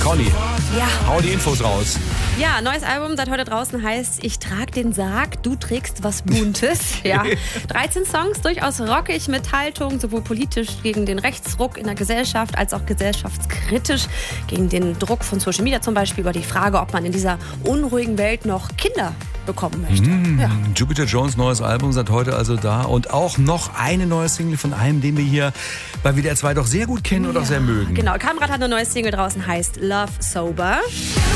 Conny, Ja. hau die Infos raus. Ja, neues Album seit heute draußen heißt Ich trag den Sarg, du trägst was Buntes. Ja, 13 Songs, durchaus rockig mit Haltung, sowohl politisch gegen den Rechtsruck in der Gesellschaft als auch gesellschaftskritisch gegen den Druck von Social Media, zum Beispiel über die Frage, ob man in dieser unruhigen Welt noch Kinder bekommen möchte. Ja. Jupiter Jones neues Album seit heute also da und auch noch eine neue Single von einem, den wir hier bei WDR 2 doch sehr gut kennen und auch sehr mögen. Genau, Kamrat hat eine neue Single draußen, heißt Love Sober.